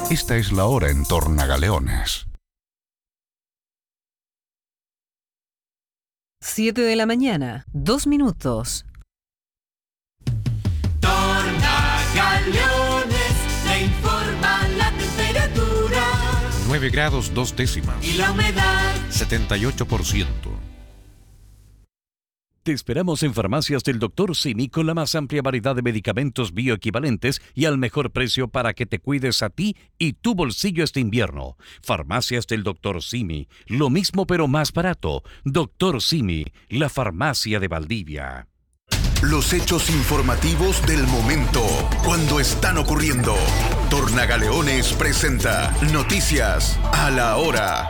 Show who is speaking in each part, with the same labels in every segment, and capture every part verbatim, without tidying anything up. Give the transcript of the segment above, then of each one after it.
Speaker 1: Esta es la hora en Tornagaleones.
Speaker 2: siete de la mañana, dos minutos.
Speaker 3: Tornagaleones, le informa la temperatura.
Speaker 4: nueve grados dos décimas.
Speaker 3: Y la humedad,
Speaker 4: setenta y ocho por ciento.
Speaker 5: Te esperamos en Farmacias del doctor Simi con la más amplia variedad de medicamentos bioequivalentes y al mejor precio para que te cuides a ti y tu bolsillo este invierno. Farmacias del doctor Simi, lo mismo pero más barato. doctor Simi, la farmacia de Valdivia.
Speaker 6: Los hechos informativos del momento, cuando están ocurriendo. Tornagaleones presenta Noticias a la Hora.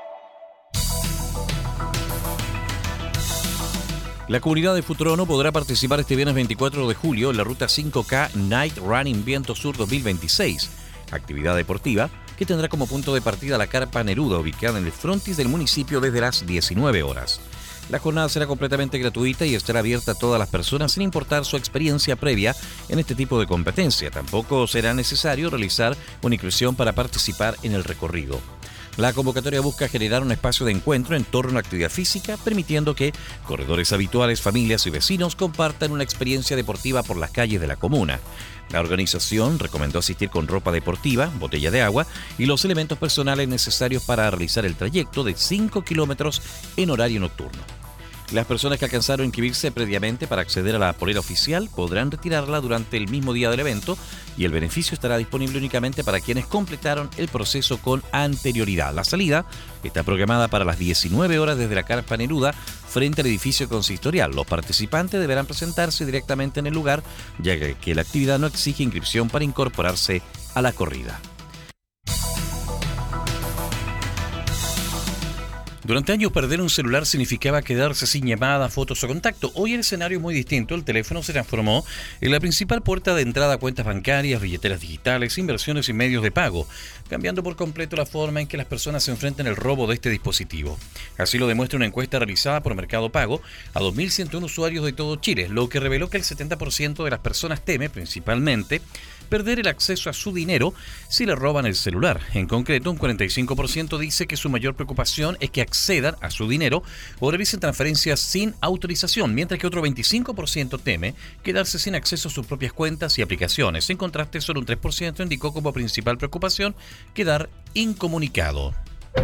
Speaker 5: La comunidad de Futrono podrá participar este viernes veinticuatro de julio en la ruta cinco K Night Running Viento Sur dos mil veintiséis, actividad deportiva que tendrá como punto de partida la Carpa Neruda, ubicada en el frontis del municipio desde las diecinueve horas. La jornada será completamente gratuita y estará abierta a todas las personas sin importar su experiencia previa en este tipo de competencia. Tampoco será necesario realizar una inscripción para participar en el recorrido. La convocatoria busca generar un espacio de encuentro en torno a la actividad física, permitiendo que corredores habituales, familias y vecinos compartan una experiencia deportiva por las calles de la comuna. La organización recomendó asistir con ropa deportiva, botella de agua y los elementos personales necesarios para realizar el trayecto de cinco kilómetros en horario nocturno. Las personas que alcanzaron a inscribirse previamente para acceder a la polera oficial podrán retirarla durante el mismo día del evento y el beneficio estará disponible únicamente para quienes completaron el proceso con anterioridad. La salida está programada para las diecinueve horas desde la Carpa Neruda frente al edificio consistorial. Los participantes deberán presentarse directamente en el lugar, ya que la actividad no exige inscripción para incorporarse a la corrida. Durante años perder un celular significaba quedarse sin llamadas, fotos o contacto. Hoy el escenario es muy distinto. El teléfono se transformó en la principal puerta de entrada a cuentas bancarias, billeteras digitales, inversiones y medios de pago, cambiando por completo la forma en que las personas se enfrentan al robo de este dispositivo. Así lo demuestra una encuesta realizada por Mercado Pago a dos mil ciento uno usuarios de todo Chile, lo que reveló que el setenta por ciento de las personas teme, principalmente, perder el acceso a su dinero si le roban el celular. En concreto, un cuarenta y cinco por ciento dice que su mayor preocupación es que accedan a su dinero o realicen transferencias sin autorización, mientras que otro veinticinco por ciento teme quedarse sin acceso a sus propias cuentas y aplicaciones. En contraste, solo un tres por ciento indicó como principal preocupación quedar incomunicado.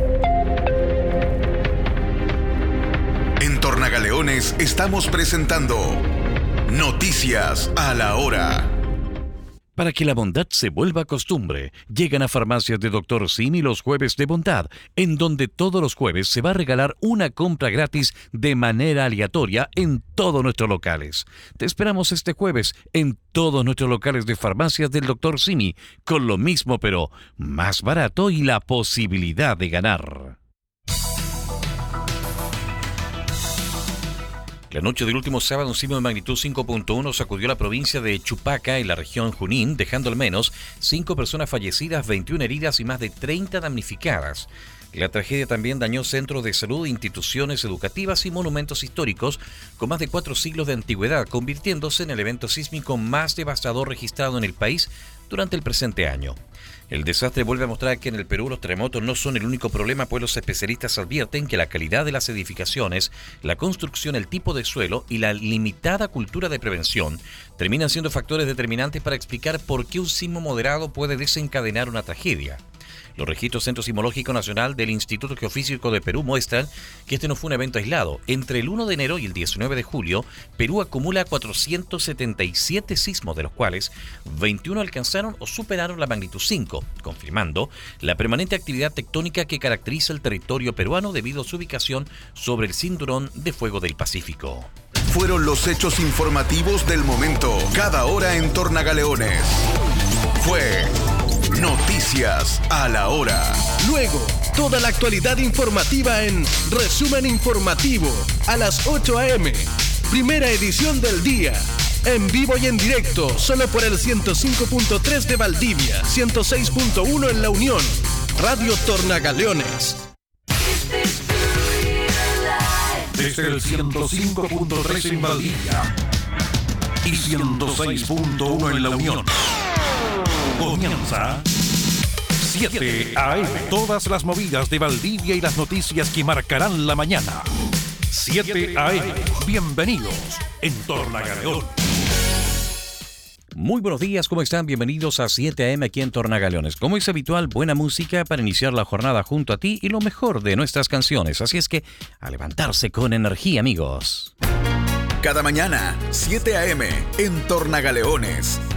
Speaker 6: En Tornagaleones estamos presentando Noticias a la Hora.
Speaker 5: Para que la bondad se vuelva costumbre, llegan a Farmacias de doctor Simi los jueves de bondad, en donde todos los jueves se va a regalar una compra gratis de manera aleatoria en todos nuestros locales. Te esperamos este jueves en todos nuestros locales de Farmacias del doctor Simi, con lo mismo pero más barato y la posibilidad de ganar. La noche del último sábado, un sismo de magnitud cinco punto uno sacudió la provincia de Chupaca en la región Junín, dejando al menos cinco personas fallecidas, veintiuna heridas y más de treinta damnificadas. La tragedia también dañó centros de salud, instituciones educativas y monumentos históricos con más de cuatro siglos de antigüedad, convirtiéndose en el evento sísmico más devastador registrado en el país durante el presente año. El desastre vuelve a mostrar que en el Perú los terremotos no son el único problema, pues los especialistas advierten que la calidad de las edificaciones, la construcción, el tipo de suelo y la limitada cultura de prevención terminan siendo factores determinantes para explicar por qué un sismo moderado puede desencadenar una tragedia. Los registros Centro Sismológico Nacional del Instituto Geofísico de Perú muestran que este no fue un evento aislado. Entre el uno de enero y el diecinueve de julio, Perú acumula cuatrocientos setenta y siete sismos, de los cuales veintiuno alcanzaron o superaron la magnitud cinco, confirmando la permanente actividad tectónica que caracteriza el territorio peruano debido a su ubicación sobre el cinturón de fuego del Pacífico.
Speaker 6: Fueron los hechos informativos del momento, cada hora en Tornagaleones. Fue Noticias a la Hora.
Speaker 7: Luego, toda la actualidad informativa en Resumen Informativo a las ocho a.m. Primera edición del día. En vivo y en directo, solo por el ciento cinco punto tres de Valdivia, ciento seis punto uno en La Unión. Radio Tornagaleones.
Speaker 4: Desde el ciento cinco punto tres en Valdivia y ciento seis punto uno en La Unión. Comienza siete a eme. Todas las movidas de Valdivia y las noticias que marcarán la mañana. siete a eme. Bienvenidos en Tornagaleón.
Speaker 5: Muy buenos días, ¿cómo están? Bienvenidos a siete a eme aquí en Tornagaleones. Como es habitual, buena música para iniciar la jornada junto a ti y lo mejor de nuestras canciones. Así es que, a levantarse con energía, amigos.
Speaker 6: Cada mañana, siete a eme en Tornagaleones.